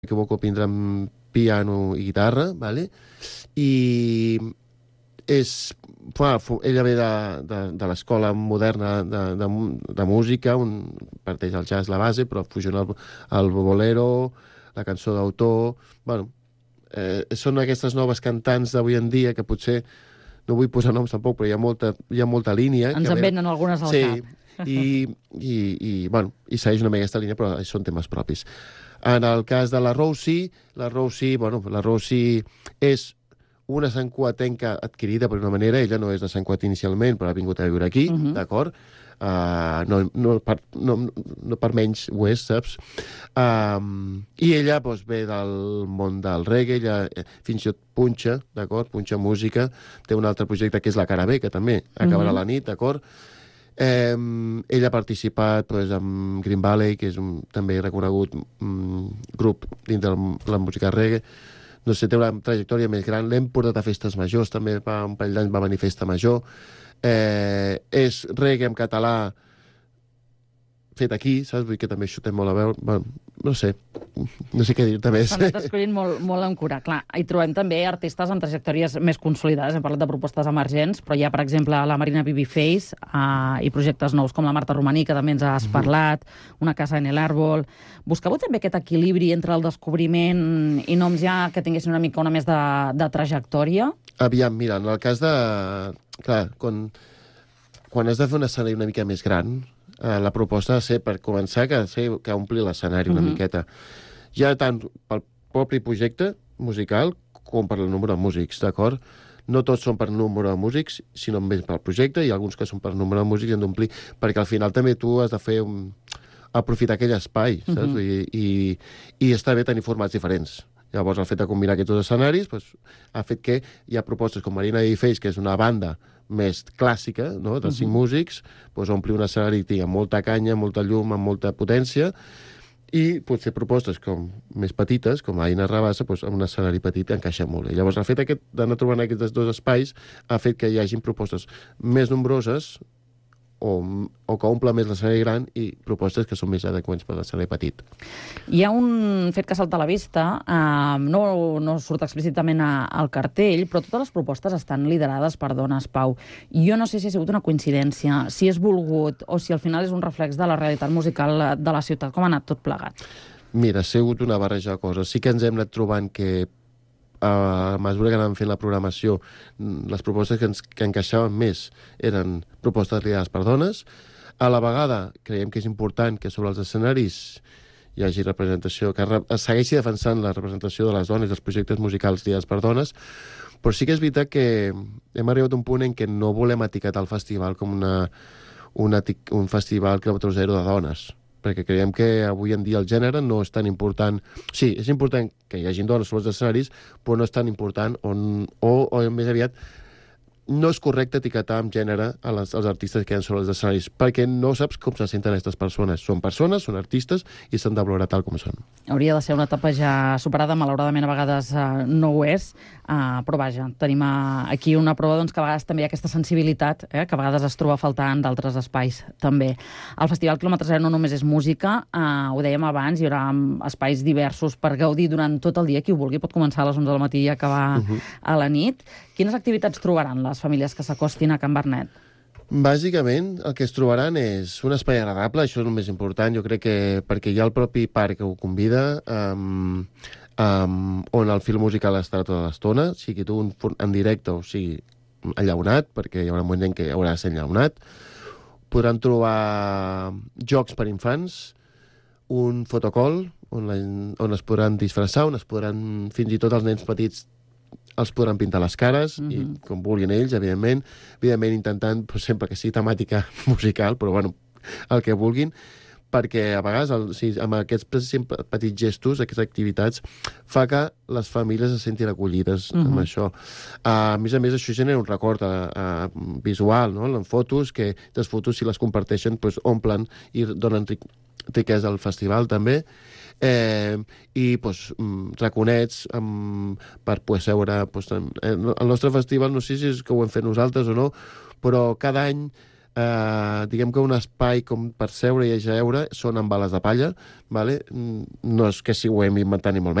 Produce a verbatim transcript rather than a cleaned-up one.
m'equivoco, vindrà amb piano i guitarra, vale? I és, ella ve de, de, de l'escola moderna de, de, de música, on parteix el jazz la base, però fusiona el, el bolero, la cançó d'autor... Bueno, eh, són aquestes noves cantants d'avui en dia que potser, no vull posar noms tampoc, però hi ha molta, hi ha molta línia. Ens en venen algunes al sí, cap. I, i, i, bueno, i segueix una mica aquesta línia, però són temes propis. En el cas de la Rosie, la Rosie, bueno, la Rosie és una santcuatenca adquirida per una manera, ella no és de Sant Cugat inicialment, però ha vingut a viure aquí, uh -huh. d'acord? Uh, no, no, per, no, no per menys ho és, saps? Um, I ella doncs, ve del món del reggae, ella fins i tot punxa, d'acord? Punxa música, té un altre projecte que és la Cara B, que també acabarà uh -huh. la nit, d'acord? Eh, ell ha participat doncs, amb Green Valley, que és un també reconegut um, grup dins de la, la música reggae. No sé, té una trajectòria més gran. L'hem portat a festes majors, també fa un parell d'anys va venir festa major. Eh, és reggae en català fet aquí, saps? Vull dir que també això té molt a veure. Bueno, no sé, no sé què dir-te més. S'han anat escollint molt, molt amb cura. Clar, hi trobem també artistes amb trajectòries més consolidades. Hem parlat de propostes emergents, però hi ha, per exemple, la Marina Babyface uh, i projectes nous com la Marta Romaní, que també ens has parlat, Una casa en el árbol. Buscàveu també aquest equilibri entre el descobriment i noms ja que tinguessin una mica una més de, de trajectòria? Aviam, mira, en el cas de... Clar, quan, quan has de fer un escenari una mica més gran, eh, la proposta ha de ser, per començar, que, ser, que ompli l'escenari una uh-huh. miqueta. Ja tant pel propi projecte musical com per el número de músics, d'acord? No tots són per número de músics, sinó més pel projecte, i alguns que són per número de músics han d'omplir, perquè al final també tu has de fer un... aprofitar aquell espai, saps? Uh-huh. I, i, I està bé tenir formats diferents. Llavors, el fet de combinar aquests dos escenaris pues, ha fet que hi ha propostes com Marina Babyface, que és una banda més clàssica, no?, de cinc uh-huh. músics, pues, ompli un escenari amb molta canya, molta llum, amb molta potència, i potser propostes com més petites, com Aina Rabassa, pues, amb un escenari petit encaixa molt bé. Llavors, el fet aquest d'anar trobant aquests dos espais ha fet que hi hagin propostes més nombroses o, o que omple més l'escenari gran i propostes que són més adequats per l'escenari petit. Hi ha un fet que salta a la vista, eh, no, no surt explícitament a, al cartell, però totes les propostes estan liderades per dones, Pau. Jo no sé si ha sigut una coincidència, si és volgut o si al final és un reflex de la realitat musical de la ciutat. Com ha anat tot plegat? Mira, ha sigut una barreja de coses. Sí que ens hem anat trobant que a mesura que anàvem fent la programació, les propostes que, ens, que encaixaven més eren propostes liderades per dones. A la vegada, creiem que és important que sobre els escenaris hi hagi representació, que re, segueixi defensant la representació de les dones dels projectes musicals liderats per dones, però sí que és veritat que hem arribat a un punt en què no volem etiquetar el festival com una, una, un festival quilòmetre zero de dones, perquè creiem que avui en dia el gènere no és tan important. Sí, és important que hi hagi dones sobre els escenaris, però no és tan important, on, o, o més aviat no és correcte etiquetar amb gènere a les, als artistes que hi ha sobre els escenaris, perquè no saps com se senten aquestes persones. Són persones, són artistes, i s'han de valorar tal com són. Hauria de ser una etapa ja superada, malauradament a vegades uh, no ho és, uh, però vaja, tenim uh, aquí una prova doncs, que a vegades també hi ha aquesta sensibilitat, eh, que a vegades es troba faltant d'altres espais, també. El Festival Quilòmetre Zero no només és música, uh, ho dèiem abans, hi haurà espais diversos per gaudir durant tot el dia. Qui ho vulgui pot començar a les onze del matí i acabar uh -huh. a la nit. Quines activitats trobaran les famílies que s'acostin a Can Vernet? Bàsicament, el que es trobaran és un espai agradable, això és el més important, jo crec que perquè hi ha el propi parc que ho convida, um, um, on el fil musical estarà tota l'estona, sigui tu un, en directe o sigui enllaunat, perquè hi haurà un moment en què haurà de ser enllaunat. Podran trobar jocs per infants, un fotocall, on, la, on es podran disfressar, on es podran, fins i tot els nens petits, els podran pintar les cares, uh-huh. i com vulguin ells, evidentment, evidentment intentant pues, sempre que sigui temàtica musical, però bueno, el que vulguin, perquè a vegades el, sí, amb aquests petits gestos, aquestes activitats, fa que les famílies se sentin acollides uh-huh. amb això. Uh, a més a més, això genera un record uh, uh, visual, no? En fotos, que les fotos, si les comparteixen, pues, omplen i donen ric riquesa al festival, també. Eh, i pues, raconets um, per poder seure pues, el nostre festival, no sé si és que ho hem fet nosaltres o no, però cada any eh, diguem que un espai com per seure i ajeure són amb bales de palla, vale? No és que si ho hem inventat ni molt